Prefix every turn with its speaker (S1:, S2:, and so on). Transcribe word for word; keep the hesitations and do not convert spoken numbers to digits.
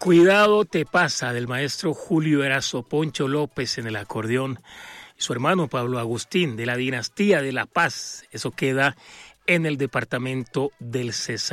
S1: Cuidado te pasa, del maestro Julio Erazo Poncho López en el acordeón y su hermano Pablo Agustín de la dinastía de La Paz. Eso queda en el departamento del Cesar.